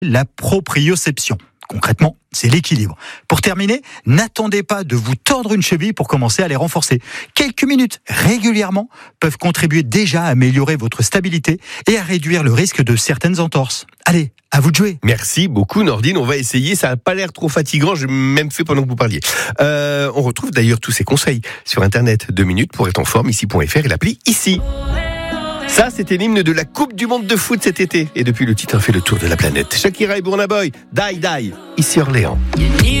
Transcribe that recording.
la proprioception. Concrètement, c'est l'équilibre. Pour terminer, n'attendez pas de vous tordre une cheville pour commencer à les renforcer. Quelques minutes régulièrement peuvent contribuer déjà à améliorer votre stabilité et à réduire le risque de certaines entorses. Allez, à vous de jouer. Merci beaucoup Nordine, on va essayer, ça n'a pas l'air trop fatigant, j'ai même fait pendant que vous parliez. On retrouve d'ailleurs tous ces conseils sur internet. 2 minutes pour être en forme, ici.fr et l'appli ici. Ça, c'était l'hymne de la Coupe du Monde de foot cet été. Et depuis, le titre fait le tour de la planète. Shakira et Burna Boy, Die Die, ici Orléans.